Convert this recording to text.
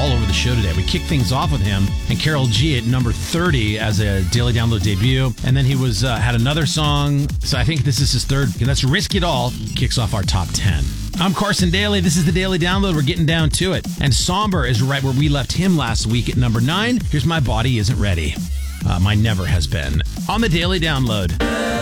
all over the show today. We kicked things off with him and Karol G at number 30 as a Daily Download debut. And then he was had another song. So I think this is his third. And that's Risk It All. Kicks off our top 10. I'm Carson Daly. This is the Daily Download. We're getting down to it. And Somber is right where we left him last week at number 9. Here's My Body Isn't Ready. Mine never has been. On the Daily Download.